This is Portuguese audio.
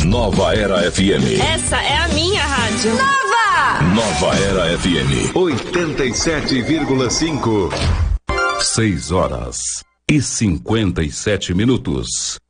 Nova Era FM. Essa é a minha rádio. Nova Era FM 87,5. 6 horas e 57 minutos.